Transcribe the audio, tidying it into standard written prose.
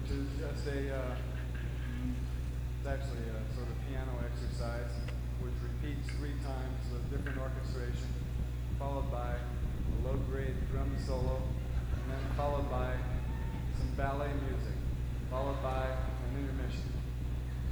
which is just it's actually a sort of piano exercise, which repeats 3 times with different orchestration, followed by a low-grade drum solo, and then followed by some ballet music, followed by an intermission.